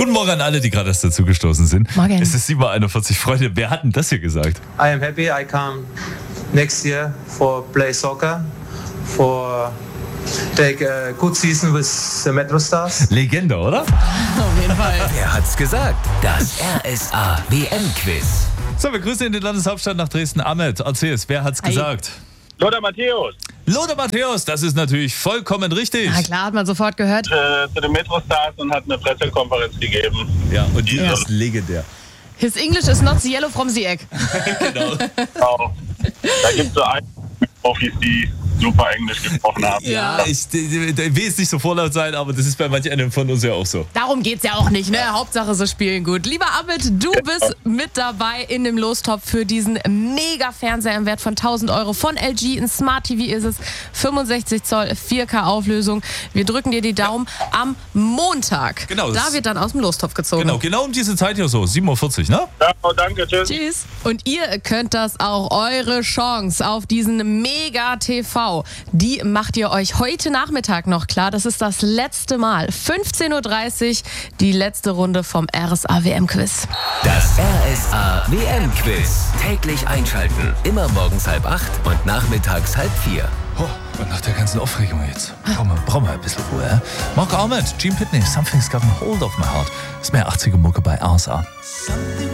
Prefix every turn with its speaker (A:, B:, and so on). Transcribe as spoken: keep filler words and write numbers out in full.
A: Guten Morgen an alle, die gerade erst dazugestoßen sind.
B: Morgen.
A: Es ist sieben Uhr einundvierzig. Freunde, wer hat denn das hier gesagt?
C: I am happy I come next year for play soccer, for take a good season with the Metro Stars.
A: Legende, oder?
B: Auf jeden Fall.
D: Wer hat's gesagt? Das R S A W M-Quiz.
A: So, wir grüßen in die Landeshauptstadt nach Dresden. Ahmed, erzähl es, wer hat's
B: Hi.
A: gesagt?
E: Lothar Matthäus
A: Lothar Matthäus, das ist natürlich vollkommen richtig.
B: Na klar, hat man sofort gehört.
E: äh, zu den Metro Stars und hat eine Pressekonferenz gegeben.
A: Ja, und die
B: Ja.
A: ist legendär.
B: His English is not the yellow from the egg.
A: Genau.
E: Genau. Da gibt es so einige Profis, die super Englisch gesprochen haben.
A: Ja, ich, ich, ich will jetzt nicht so vorlaut sein, aber das ist bei manch einem von uns ja auch so.
B: Darum geht's ja auch nicht, ne? Hauptsache, sie spielen gut. Lieber Abid, du bist mit dabei in dem Lostopf für diesen Mega-Fernseher im Wert von tausend Euro von L G. Ein Smart T V ist es, fünfundsechzig Zoll, vier K Auflösung. Wir drücken dir die Daumen am Montag.
A: Genau,
B: Da
A: das-
B: wird dann aus dem Lostopf gezogen.
A: Genau, genau um diese Zeit hier so, sieben Uhr vierzig, ne?
E: Ja, danke, tschüss.
B: Tschüss. Und ihr könnt das auch, eure Chance auf diesen Mega-T V. Die macht ihr euch heute Nachmittag noch klar. Das ist das letzte Mal. fünfzehn Uhr dreißig, die letzte Runde vom R S A W M-Quiz.
D: Das R S A W M-Quiz. Täglich einschalten. Immer morgens halb acht und nachmittags halb vier.
A: Oh, und nach der ganzen Aufregung jetzt. Brauchen wir, brauchen wir ein bisschen Ruhe. Ja? Mark Ahmed, Gene Pitney, Something's Got a Hold of My Heart. Das ist mehr achtziger Mucke bei R S A.